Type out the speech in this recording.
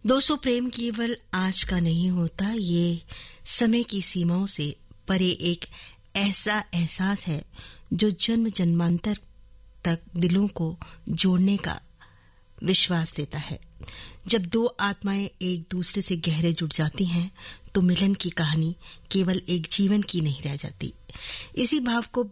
दोस्तों, प्रेम केवल आज का नहीं होता, ये समय की सीमाओं से परे एक ऐसा एहसास है जो जन्म जन्मांतर तक दिलों को जोड़ने का विश्वास देता है। जब दो आत्माएं एक दूसरे से गहरे जुड़ जाती हैं तो मिलन की कहानी केवल एक जीवन की नहीं रह जाती। इसी भाव को